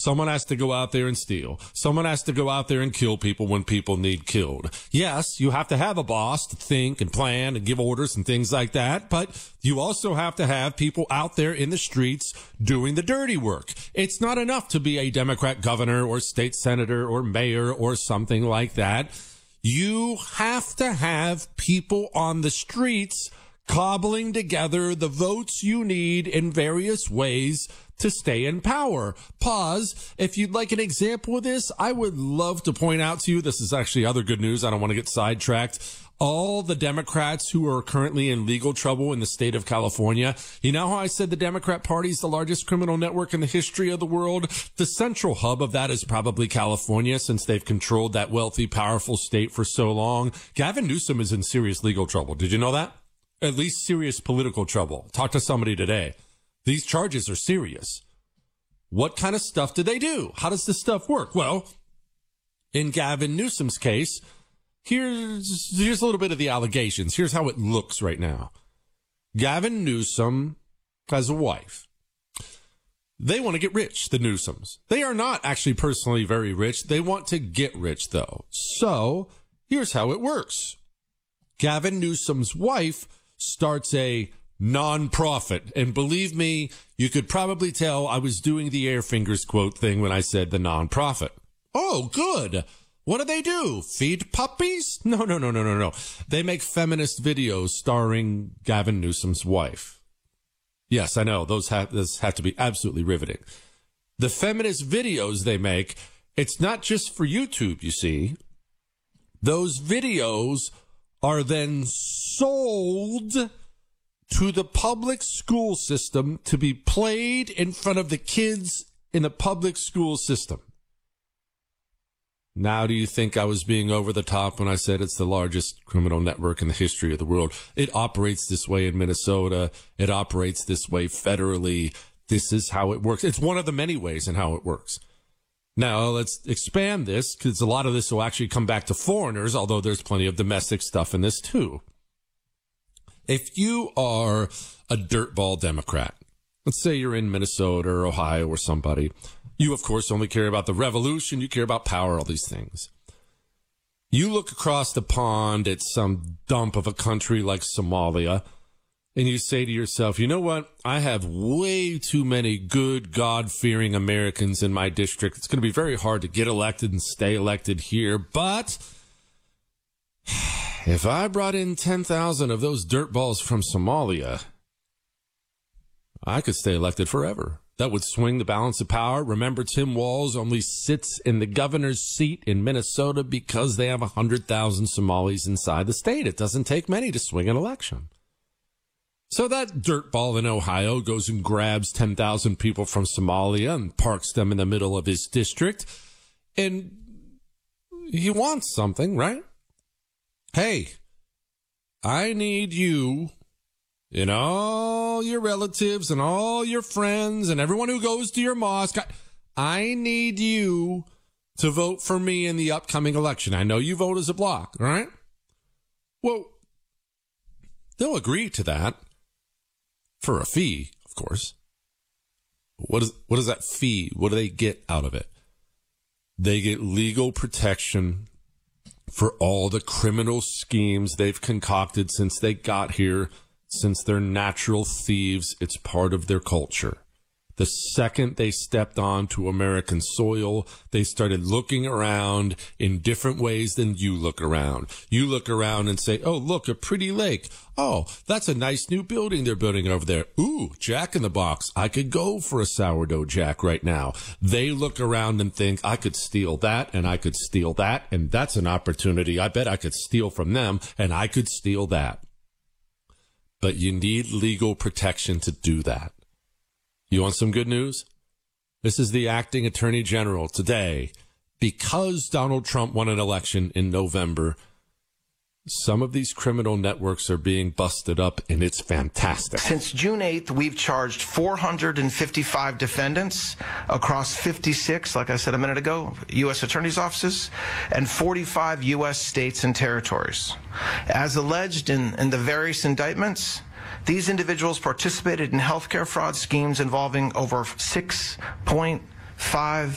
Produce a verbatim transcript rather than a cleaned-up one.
Someone has to go out there and steal. Someone has to go out there and kill people when people need killed. Yes, you have to have a boss to think and plan and give orders and things like that, but you also have to have people out there in the streets doing the dirty work. It's not enough to be a Democrat governor or state senator or mayor or something like that. You have to have people on the streets cobbling together the votes you need in various ways to stay in power. Pause. If you'd like an example of this, I would love to point out to you, this is actually other good news. I don't want to get sidetracked. All the Democrats who are currently in legal trouble in the state of California. You know how I said the Democrat Party is the largest criminal network in the history of the world? The central hub of that is probably California, since they've controlled that wealthy, powerful state for so long. Gavin Newsom is in serious legal trouble. Did you know that? At least serious political trouble. Talk to somebody today. These charges are serious. What kind of stuff do they do? How does this stuff work? Well, in Gavin Newsom's case, here's, here's a little bit of the allegations. Here's how it looks right now. Gavin Newsom has a wife. They want to get rich, the Newsoms. They are not actually personally very rich. They want to get rich, though. So here's how it works. Gavin Newsom's wife starts a non-profit. And believe me, you could probably tell I was doing the air fingers quote thing when I said the non-profit. Oh, good. What do they do? Feed puppies? No, no, no, no, no, no. They make feminist videos starring Gavin Newsom's wife. Yes, I know. Those have, those have to be absolutely riveting. The feminist videos they make, it's not just for YouTube, you see. Those videos are then sold to the public school system to be played in front of the kids in the public school system. Now, do you think I was being over the top when I said it's the largest criminal network in the history of the world? It operates this way in Minnesota. It operates this way federally. This is how it works. It's one of the many ways in how it works. Now, let's expand this, because a lot of this will actually come back to foreigners, although there's plenty of domestic stuff in this too. If you are a dirtball Democrat, let's say you're in Minnesota or Ohio or somebody, you, of course, only care about the revolution, you care about power, all these things. You look across the pond at some dump of a country like Somalia, and you say to yourself, you know what? I have way too many good, God-fearing Americans in my district. It's going to be very hard to get elected and stay elected here, but if I brought in ten thousand of those dirtballs from Somalia, I could stay elected forever. That would swing the balance of power. Remember, Tim Walz only sits in the governor's seat in Minnesota because they have one hundred thousand Somalis inside the state. It doesn't take many to swing an election. So that dirtball in Ohio goes and grabs ten thousand people from Somalia and parks them in the middle of his district. And he wants something, right? Hey, I need you and all your relatives and all your friends and everyone who goes to your mosque. I need you to vote for me in the upcoming election. I know you vote as a block, all right? Well, they'll agree to that for a fee, of course. What is, what is that fee? What do they get out of it? They get legal protection for all the criminal schemes they've concocted since they got here. Since they're natural thieves, it's part of their culture. The second they stepped onto American soil, they started looking around in different ways than you look around. You look around and say, oh, look, a pretty lake. Oh, that's a nice new building they're building over there. Ooh, Jack in the Box. I could go for a sourdough Jack right now. They look around and think, I could steal that and I could steal that, and that's an opportunity. I bet I could steal from them and I could steal that. But you need legal protection to do that. You want some good news? This is the acting attorney general today. Because Donald Trump won an election in November, some of these criminal networks are being busted up, and it's fantastic. Since June eighth, we've charged four hundred fifty-five defendants across fifty-six, like I said a minute ago, U S attorney's offices, and forty-five U S states and territories. As alleged in, in the various indictments, these individuals participated in healthcare fraud schemes involving over six point five